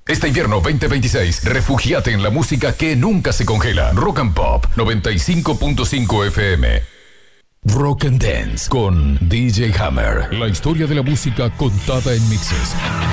Este invierno 2026, refúgiate en la música que nunca se congela. Rock and Pop 95.5 FM. Rock and Dance con DJ Hammer. La historia de la música contada en mixes.